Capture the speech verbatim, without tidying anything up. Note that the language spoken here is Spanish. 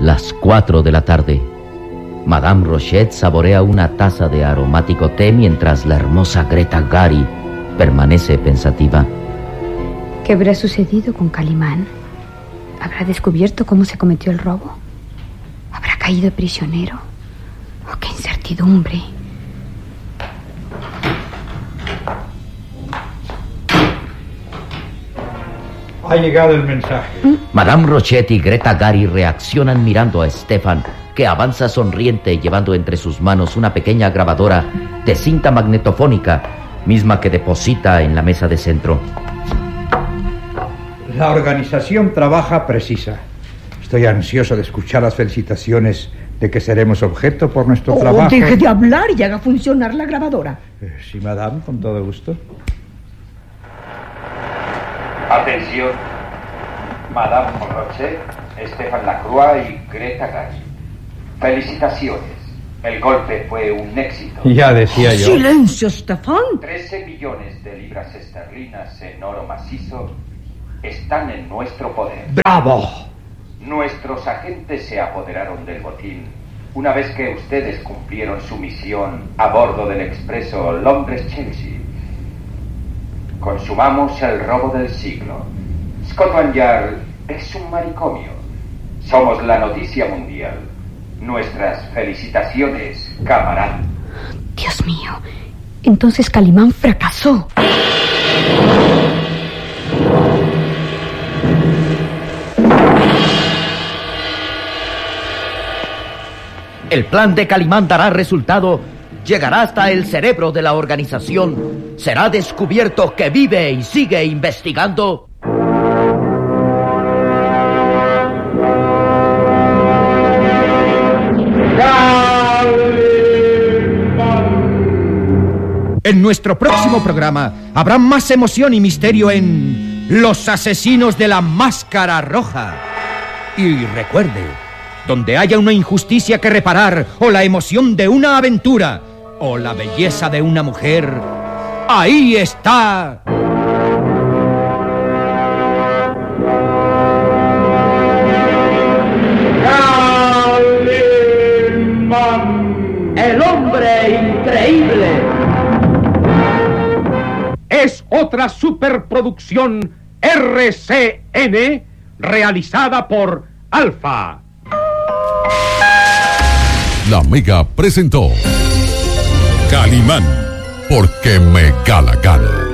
Las cuatro de la tarde. Madame Rochet saborea una taza de aromático té mientras la hermosa Greta Gary permanece pensativa. ¿Qué habrá sucedido con Calimán? ¿Habrá descubierto cómo se cometió el robo? ¿Habrá caído prisionero? ¡Oh, qué incertidumbre! Ha llegado el mensaje. ¿Mm? Madame Rochet y Greta Gary reaccionan mirando a Stefan, que avanza sonriente llevando entre sus manos una pequeña grabadora de cinta magnetofónica, misma que deposita en la mesa de centro. La organización trabaja precisa. Estoy ansioso de escuchar las felicitaciones de que seremos objeto por nuestro oh, trabajo. Deje de hablar y haga funcionar la grabadora. Eh, sí, madame, con todo gusto. Atención, Madame Rochet, Stefan Lacroix y Greta Gary. Felicitaciones. El golpe fue un éxito. Ya decía yo. ¡Silencio, Stefan! trece millones de libras esterlinas en oro macizo están en nuestro poder. ¡Bravo! Nuestros agentes se apoderaron del botín una vez que ustedes cumplieron su misión a bordo del expreso Londres-Chelsea. Consumamos el robo del siglo. Scotland Yard es un manicomio. Somos la noticia mundial. Nuestras felicitaciones, camarada. Dios mío, entonces Calimán fracasó. El plan de Calimán dará resultado, llegará hasta el cerebro de la organización, será descubierto que vive y sigue investigando. En nuestro próximo programa habrá más emoción y misterio en Los Asesinos de la Máscara Roja. Y recuerde, donde haya una injusticia que reparar, o la emoción de una aventura, o la belleza de una mujer, ahí está... Calimán, el hombre increíble. Es otra superproducción R C N realizada por Alfa. La Mega presentó Calimán, porque me gana gana.